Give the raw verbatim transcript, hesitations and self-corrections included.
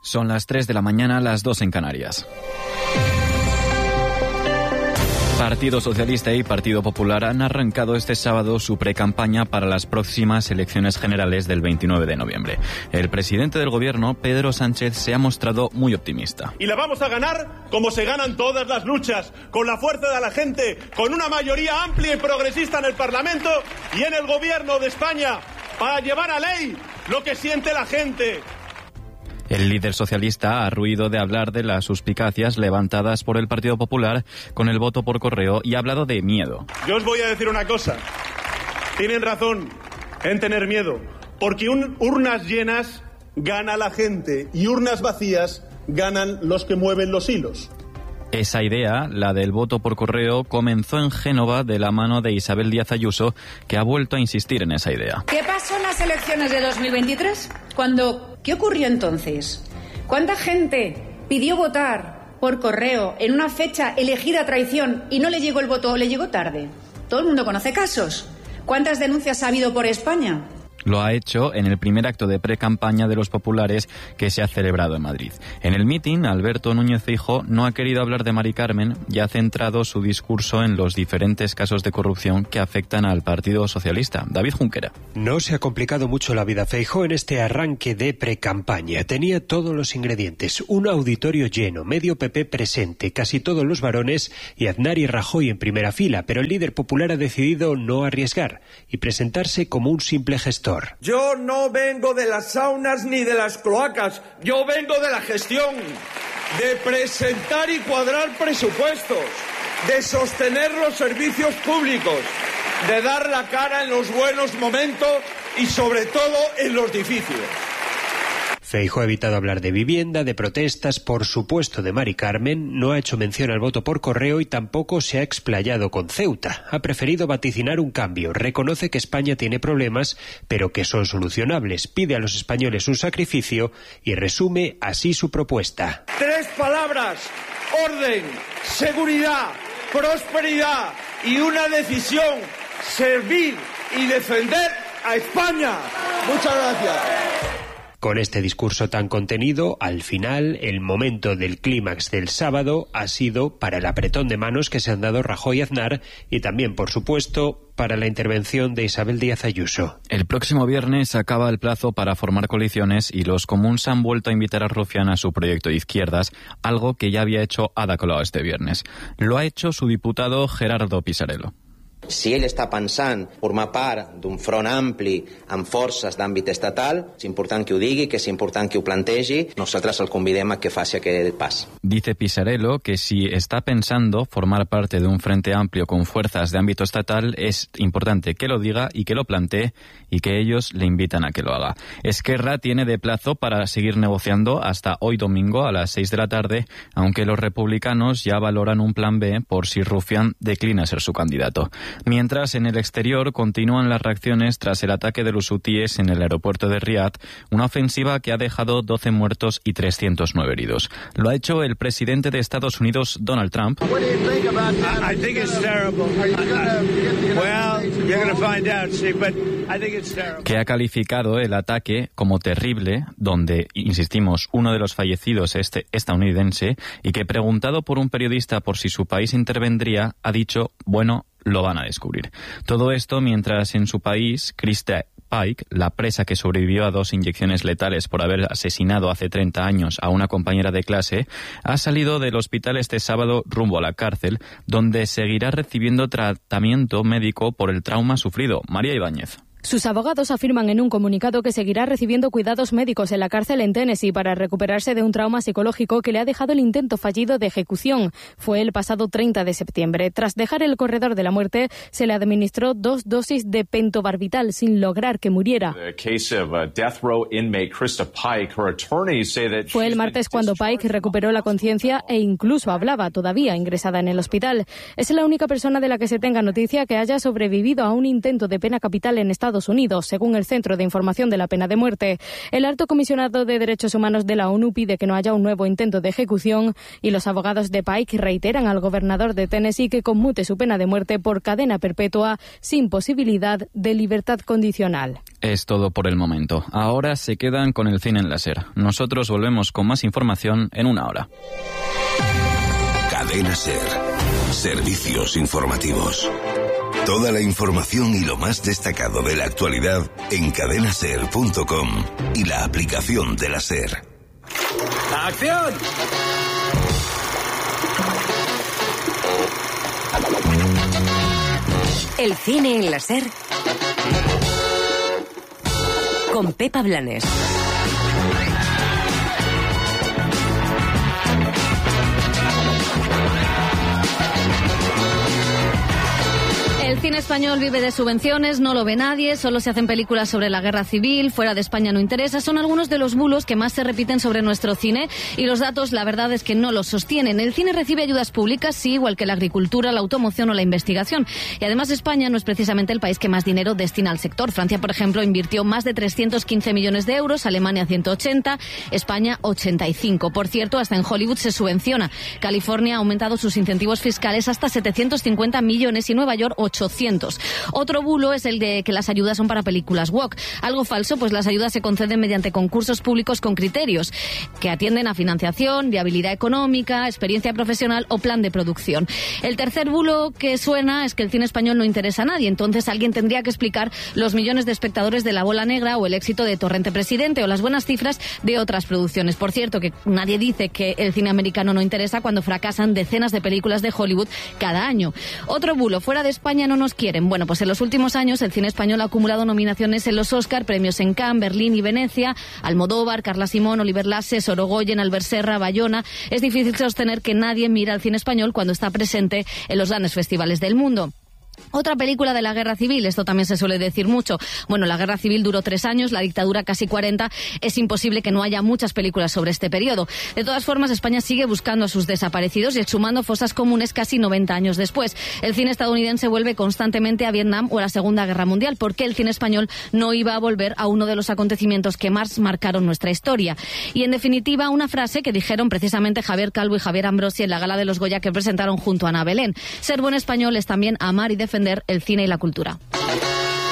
Son las tres de la mañana, las dos en Canarias. Partido Socialista y Partido Popular han arrancado este sábado su precampaña para las próximas elecciones generales del veintinueve de noviembre. El presidente del gobierno, Pedro Sánchez, se ha mostrado muy optimista. Y la vamos a ganar como se ganan todas las luchas, con la fuerza de la gente, con una mayoría amplia y progresista en el Parlamento y en el gobierno de España, para llevar a ley lo que siente la gente. El líder socialista ha ruido de hablar de las suspicacias levantadas por el Partido Popular con el voto por correo y ha hablado de miedo. Yo os voy a decir una cosa. Tienen razón en tener miedo, porque un, urnas llenas gana la gente y urnas vacías ganan los que mueven los hilos. Esa idea, la del voto por correo, comenzó en Génova de la mano de Isabel Díaz Ayuso, que ha vuelto a insistir en esa idea. ¿Qué pasó en las elecciones de dos mil veintitrés? Cuando, ¿qué ocurrió entonces? ¿Cuánta gente pidió votar por correo en una fecha elegida a traición y no le llegó el voto o le llegó tarde? Todo el mundo conoce casos. ¿Cuántas denuncias ha habido por España? Lo ha hecho en el primer acto de pre-campaña de los populares que se ha celebrado en Madrid. En el mitin, Alberto Núñez Feijóo no ha querido hablar de Mari Carmen y ha centrado su discurso en los diferentes casos de corrupción que afectan al Partido Socialista. David Junquera. No se ha complicado mucho la vida Feijóo en este arranque de pre-campaña. Tenía todos los ingredientes. Un auditorio lleno, medio P P presente, casi todos los varones y Aznar y Rajoy en primera fila. Pero el líder popular ha decidido no arriesgar y presentarse como un simple gestor. Yo no vengo de las saunas ni de las cloacas, yo vengo de la gestión, de presentar y cuadrar presupuestos, de sostener los servicios públicos, de dar la cara en los buenos momentos y sobre todo en los difíciles. Feijóo ha evitado hablar de vivienda, de protestas, por supuesto de Mari Carmen, no ha hecho mención al voto por correo y tampoco se ha explayado con Ceuta. Ha preferido vaticinar un cambio, reconoce que España tiene problemas, pero que son solucionables, pide a los españoles un sacrificio y resume así su propuesta. Tres palabras: orden, seguridad, prosperidad y una decisión: servir y defender a España. Muchas gracias. Con este discurso tan contenido, al final, el momento del clímax del sábado ha sido para el apretón de manos que se han dado Rajoy y Aznar y también, por supuesto, para la intervención de Isabel Díaz Ayuso. El próximo viernes acaba el plazo para formar coaliciones y los comuns han vuelto a invitar a Rufián a su proyecto de izquierdas, algo que ya había hecho Ada Colau este viernes. Lo ha hecho su diputado Gerardo Pisarello. Si ell està pensant formar part d'un front ampli amb forces d'àmbit estatal, és important que ho digui, que és important que ho plantegi. Nosaltres el convidem a que faci aquest pas. Dice Pisarello que si está pensando formar parte de un frente amplio con fuerzas de ámbito estatal, es importante que lo diga y que lo plantee y que ellos le invitan a que lo haga. Esquerra tiene de plazo para seguir negociando hasta hoy domingo a las seis de la tarde, aunque los republicanos ya valoran un plan B por si Rufián declina ser su candidato. Mientras, en el exterior continúan las reacciones tras el ataque de los hutíes en el aeropuerto de Riad, una ofensiva que ha dejado doce muertos y trescientos nueve heridos. Lo ha hecho el presidente de Estados Unidos, Donald Trump, que ha calificado el ataque como terrible, donde, insistimos, uno de los fallecidos es este estadounidense, y que, preguntado por un periodista por si su país intervendría, ha dicho, bueno, lo van a descubrir. Todo esto mientras en su país, Krista Pike, la presa que sobrevivió a dos inyecciones letales por haber asesinado hace treinta años a una compañera de clase, ha salido del hospital este sábado rumbo a la cárcel, donde seguirá recibiendo tratamiento médico por el trauma sufrido. María Ibáñez. Sus abogados afirman en un comunicado que seguirá recibiendo cuidados médicos en la cárcel en Tennessee para recuperarse de un trauma psicológico que le ha dejado el intento fallido de ejecución. Fue el pasado treinta de septiembre. Tras dejar el corredor de la muerte, se le administró dos dosis de pentobarbital sin lograr que muriera. Fue el martes cuando Pike recuperó la conciencia e incluso hablaba, todavía ingresada en el hospital. Es la única persona de la que se tenga noticia que haya sobrevivido a un intento de pena capital en Estados Estados Unidos, según el Centro de Información de la Pena de Muerte. El alto comisionado de Derechos Humanos de la ONU pide que no haya un nuevo intento de ejecución y los abogados de Pike reiteran al gobernador de Tennessee que conmute su pena de muerte por cadena perpetua sin posibilidad de libertad condicional. Es todo por el momento. Ahora se quedan con el cine en láser. Nosotros volvemos con más información en una hora. Cadena SER. Servicios informativos. Toda la información y lo más destacado de la actualidad en cadena ser punto com y la aplicación de la SER. ¡Acción! El cine en la SER con Pepa Blanes. El cine español vive de subvenciones, no lo ve nadie, solo se hacen películas sobre la guerra civil, fuera de España no interesa. Son algunos de los bulos que más se repiten sobre nuestro cine y los datos, la verdad es que no los sostienen. El cine recibe ayudas públicas, sí, igual que la agricultura, la automoción o la investigación. Y además España no es precisamente el país que más dinero destina al sector. Francia, por ejemplo, invirtió más de trescientos quince millones de euros, Alemania ciento ochenta, España ochenta y cinco. Por cierto, hasta en Hollywood se subvenciona. California ha aumentado sus incentivos fiscales hasta setecientos cincuenta millones y Nueva York ochocientos. Otro bulo es el de que las ayudas son para películas woke. Algo falso, pues las ayudas se conceden mediante concursos públicos con criterios que atienden a financiación, viabilidad económica, experiencia profesional o plan de producción. El tercer bulo que suena es que el cine español no interesa a nadie. Entonces alguien tendría que explicar los millones de espectadores de La Bola Negra o el éxito de Torrente Presidente o las buenas cifras de otras producciones. Por cierto, que nadie dice que el cine americano no interesa cuando fracasan decenas de películas de Hollywood cada año. Otro bulo, fuera de España no nos quieren. Bueno, pues en los últimos años el cine español ha acumulado nominaciones en los Oscar, premios en Cannes, Berlín y Venecia, Almodóvar, Carla Simón, Oliver Lasse, Sorogoyen, Albert Serra, Bayona. Es difícil sostener que nadie mira al cine español cuando está presente en los grandes festivales del mundo. Otra película de la guerra civil, esto también se suele decir mucho. Bueno, la guerra civil duró tres años, la dictadura casi cuarenta. Es imposible que no haya muchas películas sobre este periodo. De todas formas, España sigue buscando a sus desaparecidos y exhumando fosas comunes casi noventa años después. El cine estadounidense vuelve constantemente a Vietnam o a la Segunda Guerra Mundial. ¿Por qué el cine español no iba a volver a uno de los acontecimientos que más marcaron nuestra historia? Y en definitiva, una frase que dijeron precisamente Javier Calvo y Javier Ambrosi en la gala de los Goya que presentaron junto a Ana Belén. Ser buen español es también amar y defender el cine y la cultura.